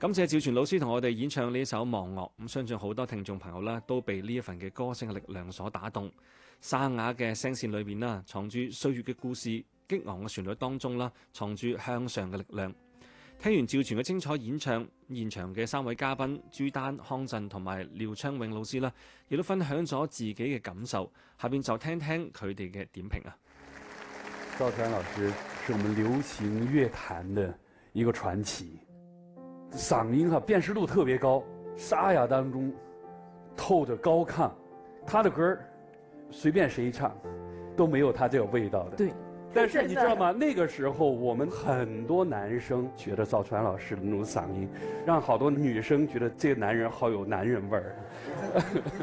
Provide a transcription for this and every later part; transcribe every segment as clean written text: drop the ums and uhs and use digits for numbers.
感謝趙傳老師同我哋演唱呢首《忘樂》，咁相信好多聽眾朋友啦都被呢一份嘅歌聲嘅力量所打動。沙啞嘅聲線裏邊啦，藏住歲月嘅故事；激昂嘅旋律當中啦，藏住向上嘅力量。聽完趙傳嘅精彩演唱，現場嘅3位嘉賓朱丹、康震同埋廖昌永老師啦，亦都分享咗自己嘅感受。下邊就聽聽佢哋嘅點評啊。 趙傳老師是我們流行樂壇的一個傳奇。嗓音辨識度特別高，沙啞當中透着高亢，他的歌隨便誰唱都沒有他這個味道的。 對， 但是你知道嗎？那個時候我們很多男生覺得趙傳老師的那種嗓音，讓好多女生覺得這個男人好有男人味兒。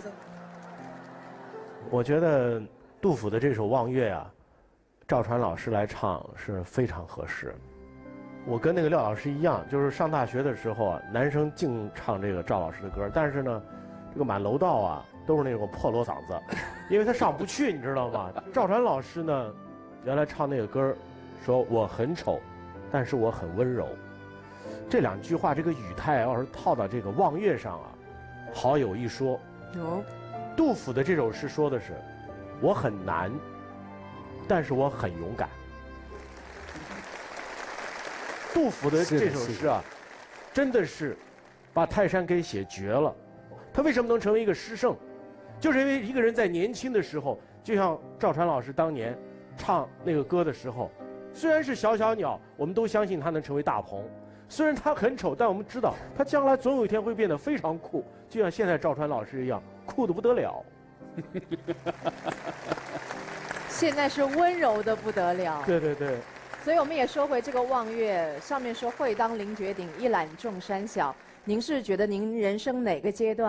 我覺得杜甫的這首《望月》啊，趙傳老師來唱是非常合適。我跟那個廖老師一樣，就是上大學的時候啊，男生淨唱這個趙老師的歌，但是呢，這個滿樓道啊都是那種破鑼嗓子，因為他上不去，你知道嗎？趙傳老師呢，原來唱那個歌，說我很醜，但是我很溫柔。這兩句話，這個語態要是套到這個《望月》上啊，好有一說。 有。 杜甫的這首詩說的是，我很難，但是我很勇敢。杜甫的這首詩啊，真的是把泰山給寫絕了。他為什麼能成為一個詩聖？就是因為一個人在年輕的時候，就像趙傳老師當年唱那個歌的時候，雖然是小小鳥，我們都相信他能成為大鵬。雖然他很醜，但我們知道他將來總有一天會變得非常酷，就像現在趙傳老師一樣，酷得不得了。 現在是溫柔的不得了。 對對對。 所以我們也說回這個《望月》，上面說會當凌絕頂，一覽眾山小。您是覺得您人生哪個階段